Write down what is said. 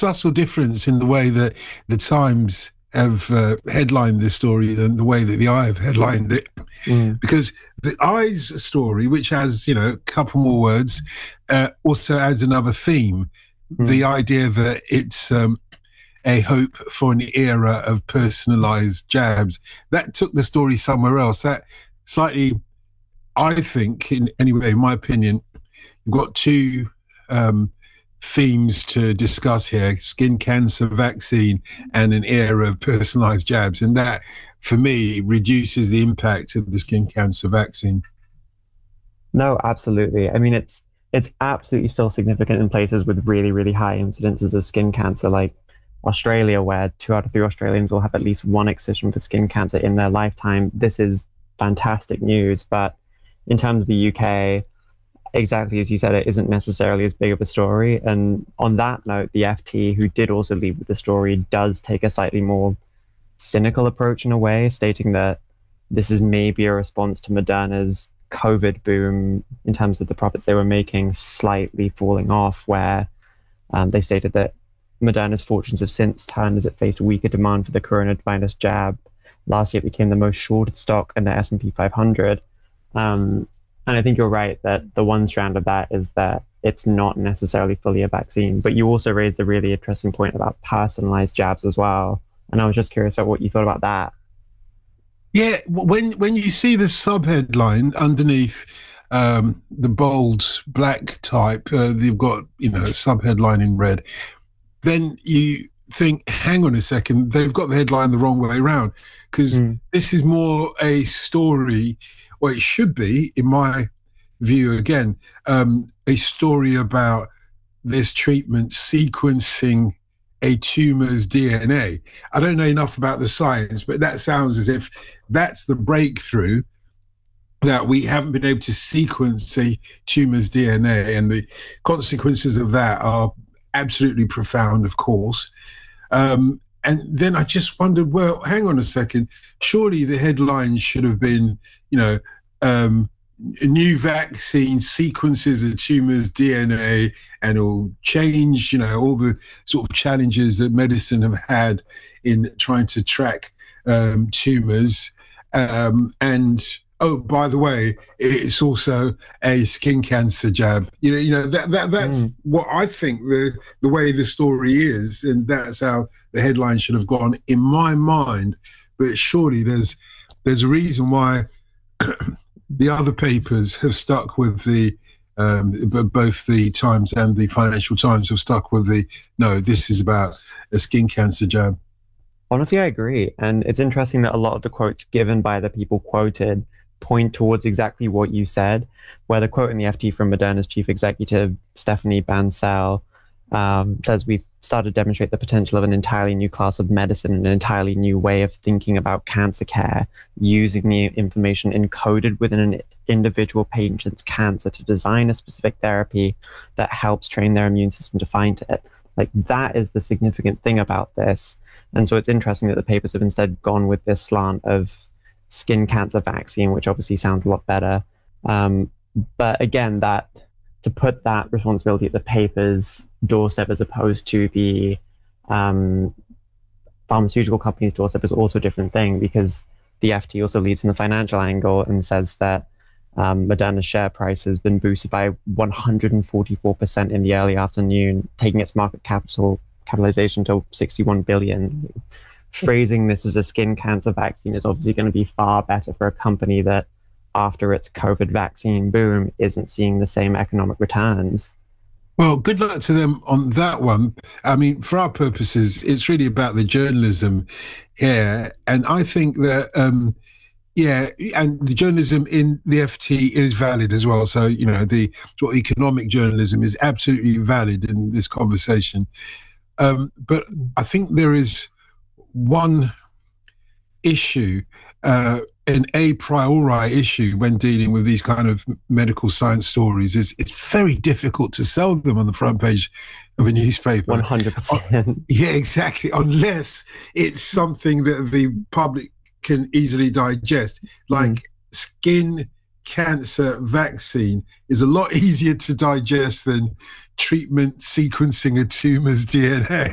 subtle difference in the way that the Times have headlined this story than the way that the Eye have headlined it. Because the Eye's story, which has, a couple more words, also adds another theme. The idea that it's a hope for an era of personalized jabs. That took the story somewhere else. That slightly, I think, in my opinion, you've got two themes to discuss here: skin cancer vaccine and an era of personalized jabs. And that, for me, reduces the impact of the skin cancer vaccine. No, absolutely. I mean, it's absolutely still significant in places with really, really high incidences of skin cancer, like Australia, where 2 out of 3 Australians will have at least one excision for skin cancer in their lifetime. This is fantastic news. But in terms of the UK, exactly as you said, it isn't necessarily as big of a story. And on that note, the FT, who did also lead with the story, does take a slightly more cynical approach in a way, stating that this is maybe a response to Moderna's COVID boom in terms of the profits they were making slightly falling off, where they stated that Moderna's fortunes have since turned as it faced weaker demand for the coronavirus jab. Last year, it became the most shorted stock in the S&P 500. And I think you're right that the one strand of that is that it's not necessarily fully a vaccine. But you also raised a really interesting point about personalized jabs as well. And I was just curious about what you thought about that. Yeah, when you see the subheadline underneath the bold black type, they've got a subheadline in red. Then you think, hang on a second, they've got the headline the wrong way around, because this is more a story, or it should be, in my view, again, a story about this treatment sequencing a tumor's DNA. I don't know enough about the science, but that sounds as if that's the breakthrough, that we haven't been able to sequence a tumor's DNA, and the consequences of that are absolutely profound, of course. And then I just wondered, well, hang on a second, surely the headline should have been, a new vaccine sequences a tumor's DNA and it'll change, all the sort of challenges that medicine have had in trying to track tumors. And oh, by the way, it's also a skin cancer jab. That's what I think the way the story is, and that's how the headline should have gone in my mind. But surely there's a reason why the other papers have stuck with both the Times and the Financial Times have stuck with no, this is about a skin cancer jab. Honestly, I agree. And it's interesting that a lot of the quotes given by the people quoted point towards exactly what you said, where the quote in the FT from Moderna's chief executive, Stephanie Bancel, says we've started to demonstrate the potential of an entirely new class of medicine, an entirely new way of thinking about cancer care, using the information encoded within an individual patient's cancer to design a specific therapy that helps train their immune system to fight it. Like, that is the significant thing about this. And so it's interesting that the papers have instead gone with this slant of skin cancer vaccine, which obviously sounds a lot better. But again, that to put that responsibility at the paper's doorstep as opposed to the pharmaceutical company's doorstep is also a different thing, because the FT also leads in the financial angle and says that Moderna's share price has been boosted by 144% in the early afternoon, taking its market capitalization to 61 billion. Phrasing this as a skin cancer vaccine is obviously going to be far better for a company that, after its COVID vaccine boom, isn't seeing the same economic returns. Well, good luck to them on that one. I mean, for our purposes, it's really about the journalism here. And I think that, and the journalism in the FT is valid as well. So, the sort of economic journalism is absolutely valid in this conversation. But I think there is one issue, an a priori issue when dealing with these kind of medical science stories, is it's very difficult to sell them on the front page of a newspaper. 100%. Yeah, exactly. Unless it's something that the public can easily digest, like skin cancer vaccine is a lot easier to digest than treatment sequencing a tumor's DNA.